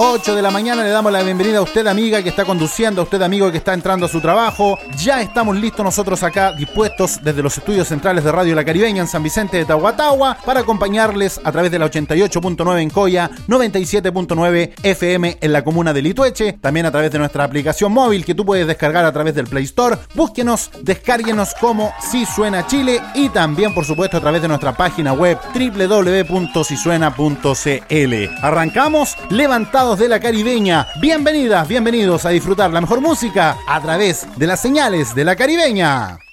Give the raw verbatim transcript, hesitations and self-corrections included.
ocho de la mañana le damos la bienvenida a usted, amiga que está conduciendo, a usted, amigo que está entrando a su trabajo. Ya estamos listos nosotros acá, dispuestos desde los estudios centrales de Radio La Caribeña en San Vicente de Tahuatahua, para acompañarles a través de la ochenta y ocho punto nueve en Coya, noventa y siete punto nueve F M en la comuna de Litueche, también a través de nuestra aplicación móvil que tú puedes descargar a través del Play Store. Búsquenos, descárguenos como Si Suena Chile, y también, por supuesto, a través de nuestra página web doble u doble u doble u punto si suena punto c l. Arrancamos levantados de la Caribeña. Bienvenidas, bienvenidos a disfrutar la mejor música a través de las señales de la Caribeña.